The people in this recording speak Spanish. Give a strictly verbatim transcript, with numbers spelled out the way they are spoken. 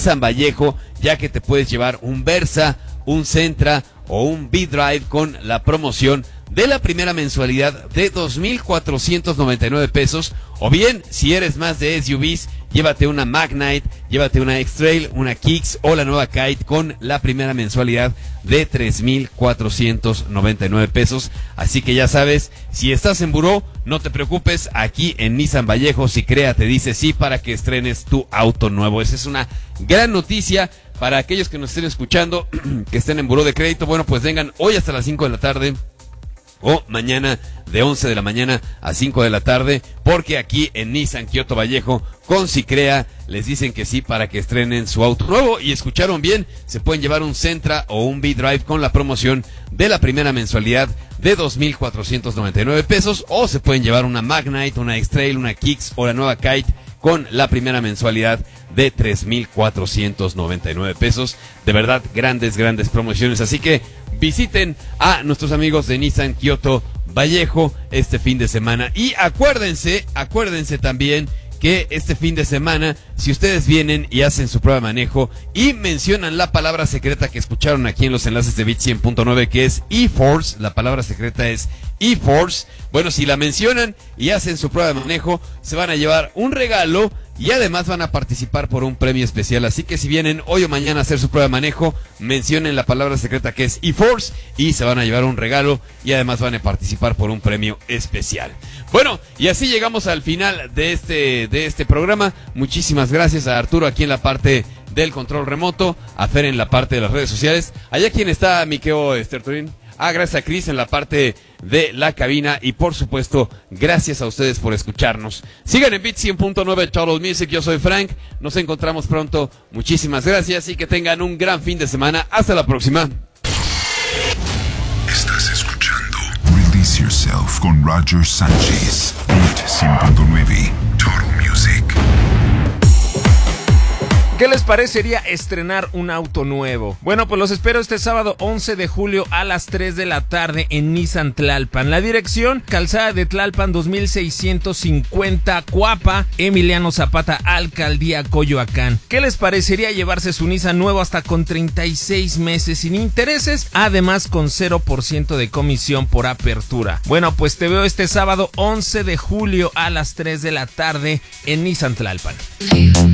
Nissan Vallejo, ya que te puedes llevar un Versa, un Sentra o un V-Drive con la promoción de la primera mensualidad de dos mil cuatrocientos noventa y nueve pesos, o bien, si eres más de S U Vs, llévate una Magnite, llévate una X-Trail, una Kicks o la nueva Kite con la primera mensualidad de tres mil cuatrocientos noventa y nueve pesos. Así que ya sabes, si estás en buró, no te preocupes, aquí en Nissan Vallejo, si Crea te dice sí para que estrenes tu auto nuevo. Esa es una gran noticia para aquellos que nos estén escuchando, que estén en buró de crédito. Bueno, pues vengan hoy hasta las cinco de la tarde o mañana de once de la mañana a cinco de la tarde, porque aquí en Nissan Kioto Vallejo con Sicrea les dicen que sí para que estrenen su auto nuevo. Y escucharon bien, se pueden llevar un Sentra o un V-Drive con la promoción de la primera mensualidad de dos mil cuatrocientos noventa y nueve pesos, o se pueden llevar una Magnite, una X-Trail, una Kicks o la nueva Kite con la primera mensualidad de tres mil cuatrocientos noventa y nueve pesos. De verdad, grandes, grandes promociones. Así que visiten a nuestros amigos de Nissan Kioto Vallejo este fin de semana. Y acuérdense, acuérdense también que este fin de semana, si ustedes vienen y hacen su prueba de manejo y mencionan la palabra secreta que escucharon aquí en los enlaces de Bit cien punto nueve, que es eForce, la palabra secreta es eForce. Bueno, si la mencionan y hacen su prueba de manejo, se van a llevar un regalo y además van a participar por un premio especial. Así que si vienen hoy o mañana a hacer su prueba de manejo, mencionen la palabra secreta que es eForce y se van a llevar un regalo y además van a participar por un premio especial. Bueno, y así llegamos al final de este, de este programa. Muchísimas gracias a Arturo aquí en la parte del control remoto, a Fer en la parte de las redes sociales. Allá quien está, Miqueo Esterturín. Ah, gracias a Cris en la parte de la cabina y por supuesto, gracias a ustedes por escucharnos. Sigan en Bit cien punto nueve Total Music, yo soy Frank, nos encontramos pronto, muchísimas gracias y que tengan un gran fin de semana. Hasta la próxima. Estás escuchando Release Yourself con Roger Sánchez, Bit cien punto nueve Total Music. ¿Qué les parecería estrenar un auto nuevo? Bueno, pues los espero este sábado once de julio a las tres de la tarde en Nissan Tlalpan. La dirección, Calzada de Tlalpan dos mil seiscientos cincuenta, Cuapa, Emiliano Zapata, Alcaldía Coyoacán. ¿Qué les parecería llevarse su Nissan nuevo hasta con treinta y seis meses sin intereses? Además con cero por ciento de comisión por apertura. Bueno, pues te veo este sábado once de julio a las tres de la tarde en Nissan Tlalpan.